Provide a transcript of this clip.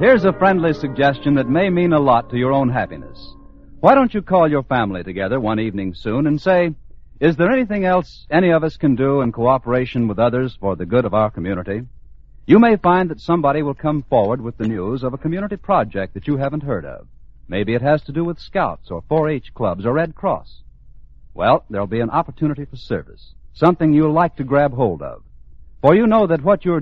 Here's a friendly suggestion that may mean a lot to your own happiness. Why don't you call your family together one evening soon and say, is there anything else any of us can do in cooperation with others for the good of our community? You may find that somebody will come forward with the news of a community project that you haven't heard of. Maybe it has to do with Scouts or 4-H clubs or Red Cross. Well, there'll be an opportunity for service, something you'll like to grab hold of. For you know that what you're